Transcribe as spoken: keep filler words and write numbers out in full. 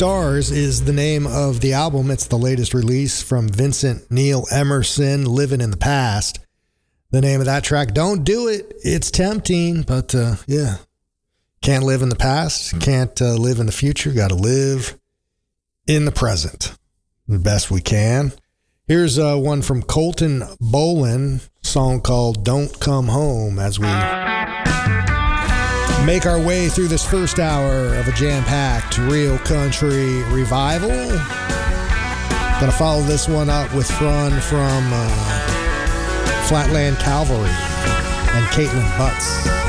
Stars is the name of the album. It's the latest release from Vincent Neil Emerson, Living in the Past. The name of that track, Don't Do It. It's tempting, but uh, yeah. Can't live in the past, can't uh, live in the future, got to live in the present the best we can. Here's uh, one from Colton Bolin, song called Don't Come Home, as we make our way through this first hour of a jam-packed Real Country Revival. Gonna follow this one up with Front from uh, Flatland Cavalry and Caitlin Butts.